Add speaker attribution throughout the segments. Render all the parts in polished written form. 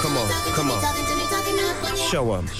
Speaker 1: Come on. Show 'em.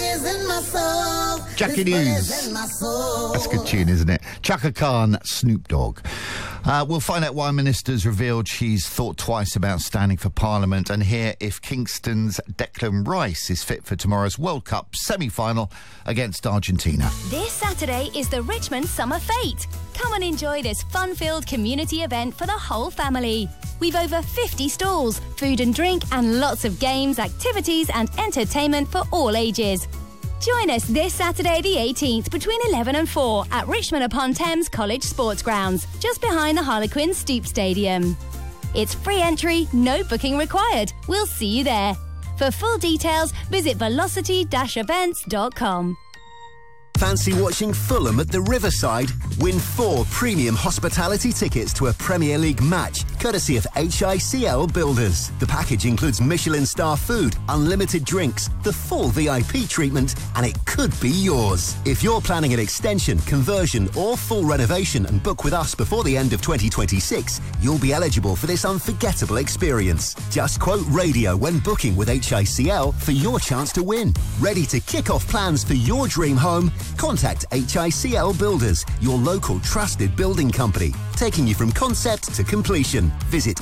Speaker 2: Jackie News. That's a good tune, isn't it? Chaka Khan, Snoop Dogg. We'll find out why Minister's revealed she's thought twice about standing for Parliament, and hear if Kingston's Declan Rice is fit for tomorrow's World Cup semi-final against Argentina.
Speaker 3: This Saturday is the Richmond Summer Fete. Come and enjoy this fun-filled community event for the whole family. We've over 50 stalls, food and drink, and lots of games, activities and entertainment for all ages. Join us this Saturday the 18th between 11 and 4 at Richmond-upon-Thames College Sports Grounds, just behind the Harlequin Stoop Stadium. It's free entry, no booking required. We'll see you there. For full details, visit velocity-events.com.
Speaker 4: Fancy watching Fulham at the Riverside? Win 4 premium hospitality tickets to a Premier League match, courtesy of HICL Builders. The package includes Michelin star food, unlimited drinks, the full VIP treatment, and it could be yours. If you're planning an extension, conversion, or full renovation and book with us before the end of 2026, you'll be eligible for this unforgettable experience. Just quote radio when booking with HICL for your chance to win. Ready to kick off plans for your dream home? Contact HICL Builders, your local trusted building company, taking you from concept to completion. Visit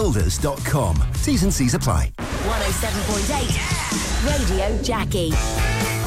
Speaker 4: hiclbuilders.com. T's and C's apply.
Speaker 3: 107.8 Radio Jackie.